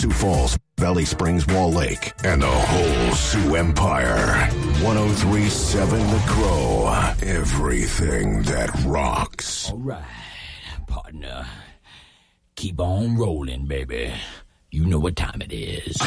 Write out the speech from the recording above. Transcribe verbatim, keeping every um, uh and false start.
Sioux Falls, Valley Springs, Wall Lake, and the whole Sioux Empire. one oh three point seven The Crow. Everything that rocks. All right, partner. Keep on rolling, baby. You know what time it is.